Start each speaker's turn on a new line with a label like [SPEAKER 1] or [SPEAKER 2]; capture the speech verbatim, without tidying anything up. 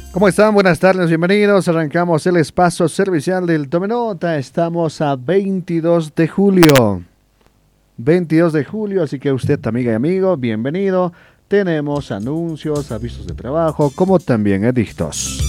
[SPEAKER 1] ¿Cómo están? Buenas tardes, bienvenidos. Arrancamos el espacio servicial del Tome Nota. Estamos a veintidós de julio. veintidós de julio, así que usted, amiga y amigo, bienvenido. Tenemos anuncios, avisos de trabajo, como también edictos.